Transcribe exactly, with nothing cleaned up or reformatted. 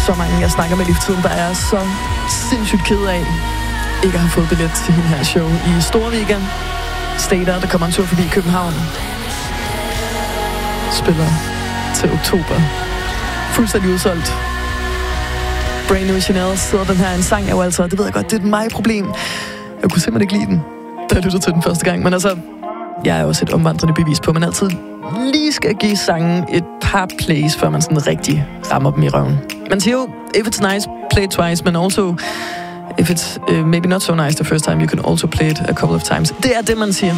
så mange, jeg snakker med lige for tiden, der er så sindssygt ked af ikke at have fået billet til hende her show i Store Weekend. Stater, der kommer en tur forbi København. Spiller til oktober. Fuldstændig udsolgt. Brain New Chanel sidder den her en sang, jeg jo altså, det ved jeg godt, det er et mig-problem. Jeg kunne simpelthen ikke lide den, da jeg lyttede til den første gang. Men altså, jeg er også et omvandrende bevis på, at man altid lige skal give sangen et par plays, før man sådan rigtig rammer dem i røven. Man siger jo, if it's nice, play it twice, men also, if it's uh, maybe not so nice the first time, you can also play it a couple of times. Det er det, man siger.